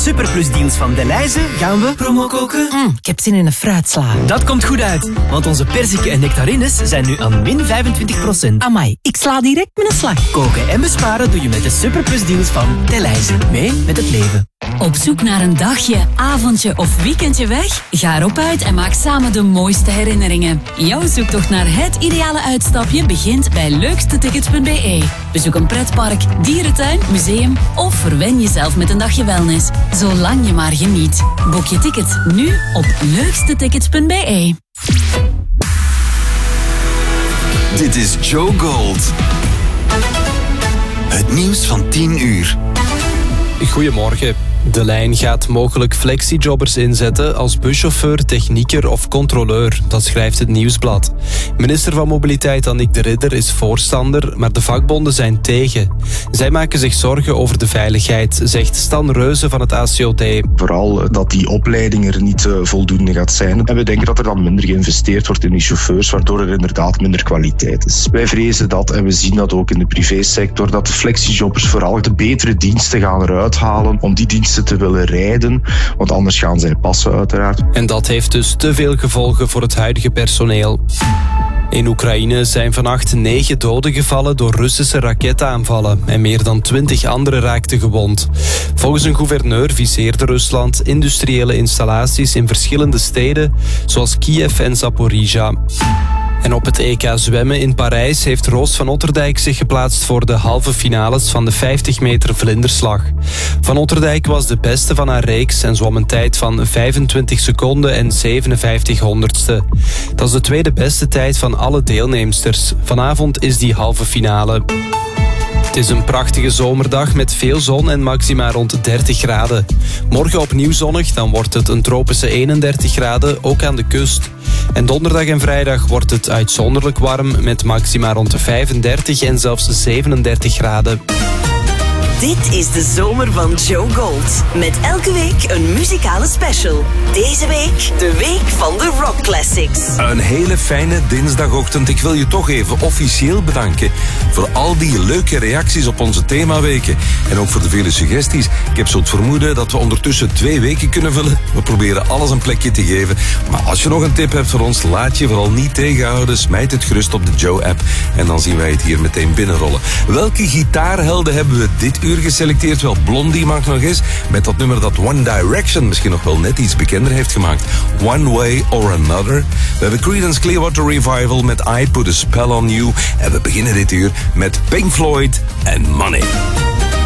superplusdeals van Delhaize gaan we promo koken. Ik heb zin in een fruitsla. Dat komt goed uit, want onze perziken en nectarines zijn nu aan min 25%. Amai, ik sla direct met een slag. Koken en besparen doe je met de superplusdeals van Delhaize. Mee met het leven. Op zoek naar een dagje, avondje of weekendje weg? Ga erop uit en maak samen de mooiste herinneringen. Jouw zoektocht naar het ideale uitstapje begint bij leukstetickets.be. Bezoek een pretpark, dierentuin, museum of verwen jezelf met een dagje wellness. Zolang je maar geniet. Boek je tickets nu op leukstetickets.be. Dit is Joe Gold. Het nieuws van 10 uur. Goedemorgen. De lijn gaat mogelijk flexijobbers inzetten als buschauffeur, technieker of controleur. Dat schrijft het Nieuwsblad. Minister van Mobiliteit Annick de Ridder is voorstander, maar de vakbonden zijn tegen. Zij maken zich zorgen over de veiligheid, zegt Stan Reuze van het ACOD. Vooral dat die opleiding er niet voldoende gaat zijn. En we denken dat er dan minder geïnvesteerd wordt in die chauffeurs, waardoor er inderdaad minder kwaliteit is. Wij vrezen dat, en we zien dat ook in de privésector, dat de flexijobbers vooral de betere diensten gaan eruit halen om die diensten te willen rijden, want anders gaan zij passen uiteraard. En dat heeft dus te veel gevolgen voor het huidige personeel. In Oekraïne zijn vannacht 9 doden gevallen door Russische raketaanvallen en meer dan 20 anderen raakten gewond. Volgens een gouverneur viseerde Rusland industriële installaties in verschillende steden, zoals Kiev en Zaporizhia. En op het EK zwemmen in Parijs heeft Roos van Otterdijk zich geplaatst voor de halve finales van de 50 meter vlinderslag. Van Otterdijk was de beste van haar reeks en zwom een tijd van 25 seconden en 57 honderdste. Dat is de tweede beste tijd van alle deelnemsters. Vanavond is die halve finale. Het is een prachtige zomerdag met veel zon en maxima rond 30 graden. Morgen opnieuw zonnig, dan wordt het een tropische 31 graden, ook aan de kust. En donderdag en vrijdag wordt het uitzonderlijk warm met maxima rond de 35 en zelfs 37 graden. Dit is de zomer van Joe Gold. Met elke week een muzikale special. Deze week de week van de Rock Classics. Een hele fijne dinsdagochtend. Ik wil je toch even officieel bedanken voor al die leuke reacties op onze themaweken. En ook voor de vele suggesties. Ik heb zo het vermoeden dat we ondertussen 2 weken kunnen vullen. We proberen alles een plekje te geven. Maar als je nog een tip hebt voor ons, laat je vooral niet tegenhouden. Smijt het gerust op de Joe-app. En dan zien wij het hier meteen binnenrollen. Welke gitaarhelden hebben we dit uur geselecteerd? Wel, Blondie mag nog eens met dat nummer dat One Direction misschien nog wel net iets bekender heeft gemaakt. One Way or Another. We hebben Creedence Clearwater Revival met I Put a Spell on You. En we beginnen dit uur met Pink Floyd en Money.